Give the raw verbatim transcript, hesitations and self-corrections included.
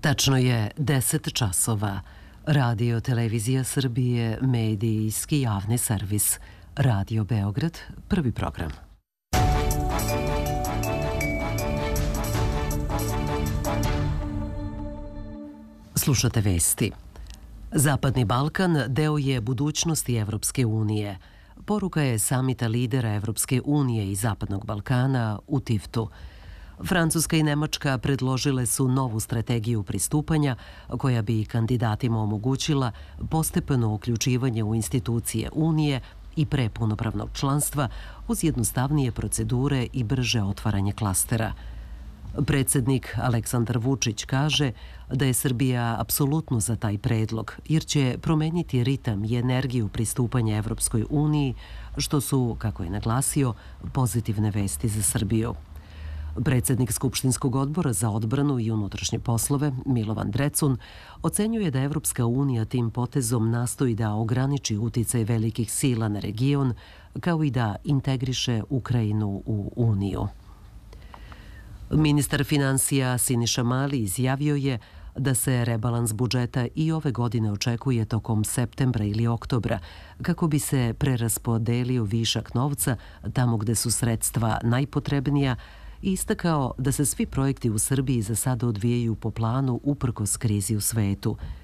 Tačno je deset časova. Radio Televizija Srbije, medijski javni servis. Radio Beograd, prvi program. Slušate vesti. Zapadni Balkan deo je budućnosti Evropske unije. Poruka je samita lidera Evropske unije i Zapadnog Balkana u Tiftu. Francuska i Nemačka predložile su novu strategiju pristupanja koja bi kandidatima omogućila postepeno uključivanje u institucije Unije i pre punopravnog članstva uz jednostavnije procedure i brže otvaranje klastera. Predsednik Aleksandar Vučić kaže da je Srbija apsolutno za taj predlog, jer će promeniti ritam i energiju pristupanja Evropskoj uniji, što su, kako je naglasio, pozitivne vesti za Srbiju. Predsednik Skupštinskog odbora za odbranu i unutrašnje poslove, Milovan Drecun, ocenjuje da Evropska unija tim potezom nastoji da ograniči uticaj velikih sila na region, kao i da integriše Ukrajinu u Uniju. Ministar finansija Siniša Mali izjavio je da se rebalans budžeta i ove godine očekuje tokom septembra ili oktobra, kako bi se preraspodelio višak novca tamo gde su sredstva najpotrebnija i istakao da se svi projekti u Srbiji za sada odvijaju po planu uprkos krizi u svetu.